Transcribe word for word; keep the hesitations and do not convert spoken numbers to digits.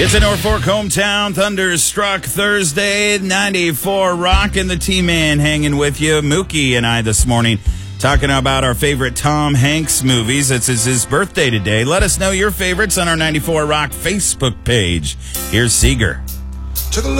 It's a Norfolk hometown thunderstruck Thursday, ninety-four Rock and the T-Man hanging with you. Mookie and I this morning talking about our favorite Tom Hanks movies. It's his birthday today. Let us know your favorites on our ninety-four Rock Facebook page. Here's Seeger. Took a look